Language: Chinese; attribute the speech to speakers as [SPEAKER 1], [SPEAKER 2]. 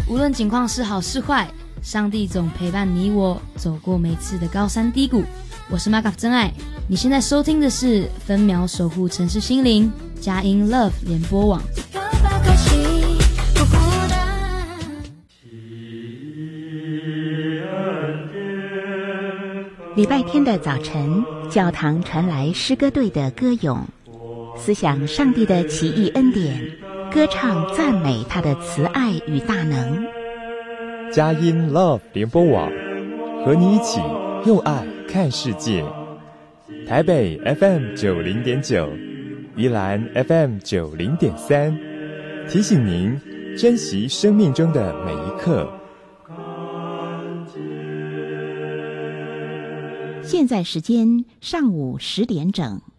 [SPEAKER 1] 无论情况是好是坏，上帝总陪伴你我走过每次的高山低谷。我是马嘎真爱，你现在收听的是分秒守护城市心灵佳音 Love 联播网。
[SPEAKER 2] 礼拜天的早晨，教堂传来诗歌队的歌咏，思想上帝的奇异恩典，歌唱赞美他的慈爱与大能。
[SPEAKER 3] 佳音 Love 联播网和你一起用爱看世界。台北 FM90.9， 宜兰 FM90.3， 提醒您珍惜生命中的每一刻。
[SPEAKER 2] 现在时间上午10点整。